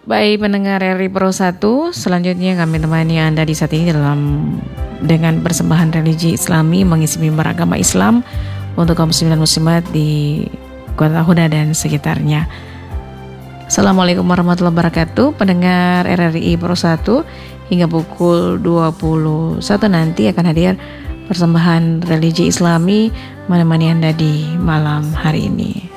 Baik pendengar RRI Pro 1, selanjutnya kami temani Anda di saat ini dengan persembahan religi Islami mengisi mimbar agama Islam untuk kaum muslimin dan muslimat di Kota Huda dan sekitarnya. Assalamualaikum warahmatullahi wabarakatuh. Pendengar RRI Pro 1, hingga pukul 21 nanti akan hadir persembahan religi Islami menemani Anda di malam hari ini.